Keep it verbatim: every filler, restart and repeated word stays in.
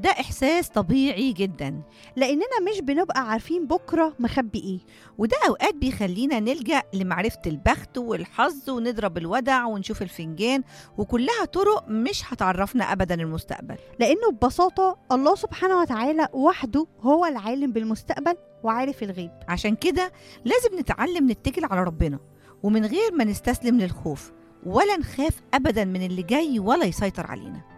ده إحساس طبيعي جدا، لأننا مش بنبقى عارفين بكرة مخبي إيه. وده أوقات بيخلينا نلجأ لمعرفة البخت والحظ ونضرب الودع ونشوف الفنجان، وكلها طرق مش هتعرفنا أبدا المستقبل. لأنه ببساطة الله سبحانه وتعالى وحده هو العالم بالمستقبل وعارف الغيب. عشان كده لازم نتعلم نتكل على ربنا، ومن غير ما نستسلم للخوف ولا نخاف أبدا من اللي جاي ولا يسيطر علينا.